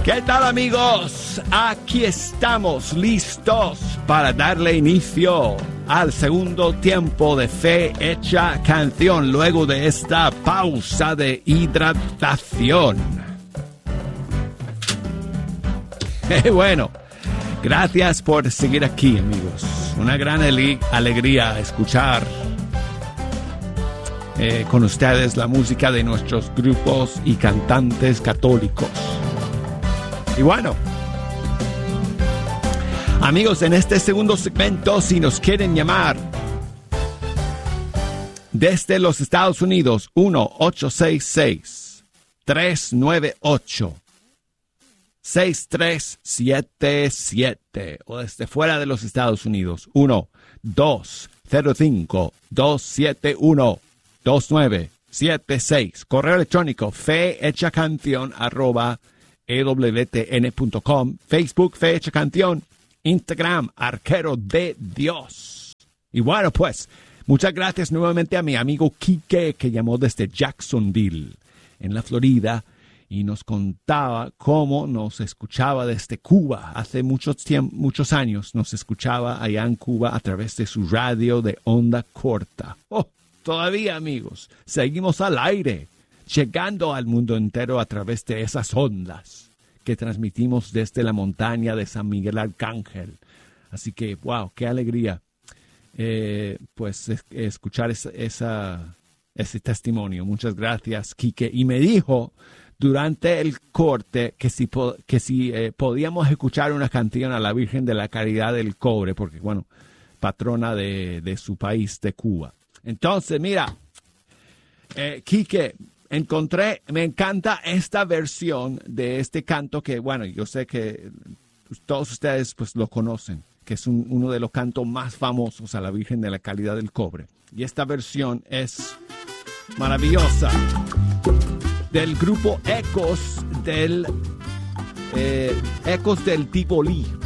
¿Qué tal, amigos? Aquí estamos listos para darle inicio al segundo tiempo de Fe Hecha Canción luego de esta pausa de hidratación. Bueno, gracias por seguir aquí, amigos. Una gran alegría escuchar con ustedes la música de nuestros grupos y cantantes católicos. Y bueno, amigos, en este segundo segmento, si nos quieren llamar desde los Estados Unidos, 1-866-398-6377, o desde fuera de los Estados Unidos, 1-205-271-2976. Correo electrónico fehechacancion@ewtn.com, Facebook Fe Hecha Canción, Instagram Arquero de Dios. Y bueno, pues muchas gracias nuevamente a mi amigo Quique, que llamó desde Jacksonville en la Florida y nos contaba cómo nos escuchaba desde Cuba. Hace muchos años nos escuchaba allá en Cuba a través de su radio de onda corta. Todavía, amigos, seguimos al aire, llegando al mundo entero a través de esas ondas que transmitimos desde la montaña de San Miguel Arcángel. Así que, wow, qué alegría escuchar ese testimonio. Muchas gracias, Quique. Y me dijo durante el corte que si podíamos escuchar una canción a la Virgen de la Caridad del Cobre, porque, bueno, patrona de su país, de Cuba. Entonces, mira, Quique, me encanta esta versión de este canto que, bueno, yo sé que todos ustedes pues lo conocen, que es uno de los cantos más famosos a la Virgen de la Caridad del Cobre. Y esta versión es maravillosa, del grupo Ecos del Ticbolí.